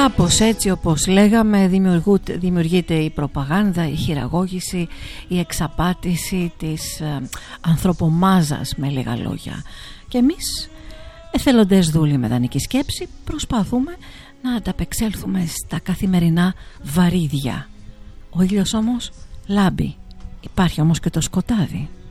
Κάπως έτσι, όπως λέγαμε, δημιουργείται η προπαγάνδα, η χειραγώγηση, η εξαπάτηση της ανθρωπομάζας, με λίγα λόγια. Και εμείς, εθελοντές δούλοι με δανεική σκέψη, προσπαθούμε να ανταπεξέλθουμε στα καθημερινά βαρύδια. Ο ήλιος όμως λάμπει, υπάρχει όμως και το σκοτάδι.